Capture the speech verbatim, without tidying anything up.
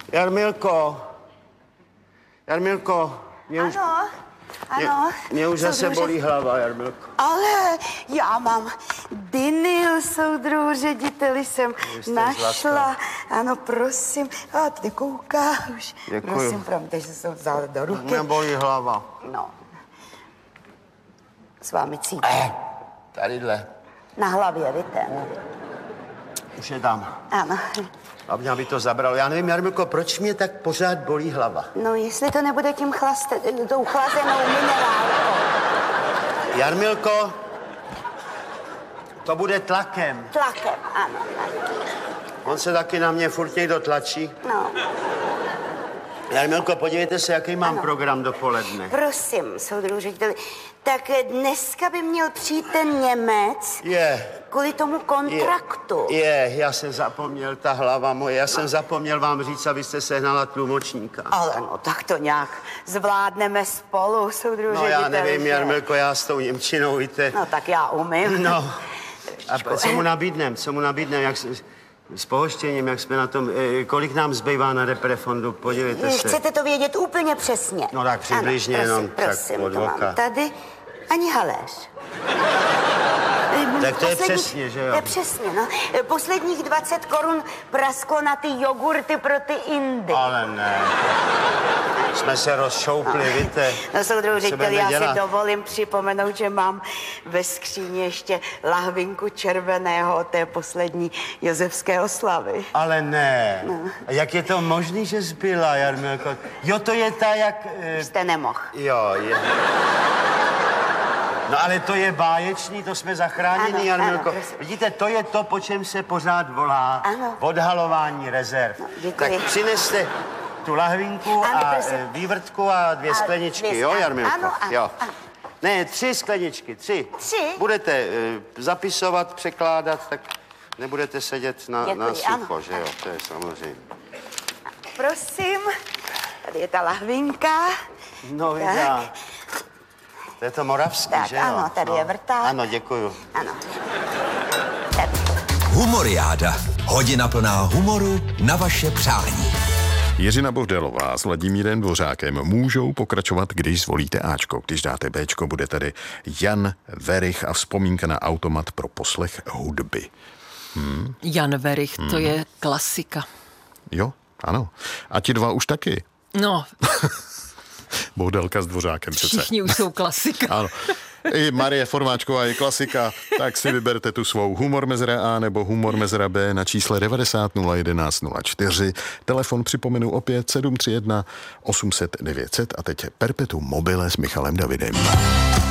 Jarmilko. Jarmilko. Mě už, ano, ano. Mě, mě už zase bolí hlava, Jarmilko. Ale já mám Dinyl, soudruhu řediteli, jsem našla. Zlatka. Ano, prosím. A ty kouká už. Děkuju. Prosím, promiňte, že jsem vzala do ruky. Mě bolí hlava. No. S vámi cítím. Eh, tadyhle. Na hlavě, víte? Už je tam. Ano. A mě by to zabralo. Já nevím, Jarmilko, proč mě tak pořád bolí hlava? No, jestli to nebude tím chlaste, tou chlazenou minerálkou. Jarmilko, to bude tlakem. Tlakem, ano. On se taky na mě furt někdo tlačí. No. Jarmilko, podívejte se, jaký mám ano. program dopoledne. Prosím, soudruhu řediteli, tak dneska by měl přijít ten Němec. Je. Yeah. Kvůli tomu kontraktu. Je, yeah, já jsem zapomněl, ta hlava moje, já jsem zapomněl vám říct, abyste sehnala tlumočníka. Ale no, tak to nějak zvládneme spolu, soudruhu No řediteli. já nevím, že? Jarmilko, já s tou němčinou, víte. No tak já umím. No, a co mu nabídnem, co mu nabídnem, jak s pohoštěním, jak jsme na tom, kolik nám zbývá na reprefondu, podívejte se. Chcete to vědět úplně přesně? No tak přibližně ano, jenom, prosím, prosím, tak od to voka. mám tady ani haléř. Tak to je přesně, že jo? To je přesně, no. Posledních dvacet korun prasklo na ty jogurty pro ty Indy. Ale ne. Jsme se rozšoupli, no. Víte. No, soudruhu řediteli, já dělat? si dovolím připomenout, že mám ve skříni ještě lahvinku červeného od té poslední josefské oslavy. Ale ne. No. A jak je to možný, že zbyla, Jarmilko? Jo, to je ta, jak... E... Jste nemohl. Jo, je... No ale to je báječný, to jsme zachráněni, ano, Jarmilko. ano, vidíte, to je to, po čem se pořád volá. Ano. Odhalování rezerv. No, děkuji. Tak přineste tu lahvinku ano, a prosím. vývrtku a dvě A skleničky, dvě, jo, ano, Jarmilko? ano, ano, jo. ano. Ne, tři skleničky, tři. Tři? Budete e, zapisovat, překládat, tak nebudete sedět na, Děkuji, na sucho, ano, že jo, to je samozřejmě. Prosím, tady je ta lahvinka. No, vidá. To je to moravský, Tak, že jo? ano, tady no. je vrták. Ano, děkuju. Ano. Tady. Humoriáda. Hodina plná humoru na vaše přání. Jiřina Bohdelová s Vladimírem Dvořákem můžou pokračovat, když zvolíte Ačko. Když dáte Béčko, bude tady Jan Werich a vzpomínka na automat pro poslech hudby. Hmm? Jan Werich, to hmm. je klasika. Jo, ano. A ti dva už taky. No. Bohdelka s Dvořákem přece. Všichni už jsou klasika. Ano. I Marie Formáčková je klasika, tak si vyberte tu svou Humor mezera A nebo Humor mezera B na čísle devadesát nula jedenáct nula čtyři. Telefon připomenu opět sedm tři jedna osm set devět set a teď Perpetuum mobile s Michalem Davidem.